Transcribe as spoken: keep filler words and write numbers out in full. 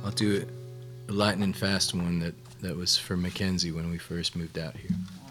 I'll do a lightning fast one that, that was for Mackenzie when we first moved out here.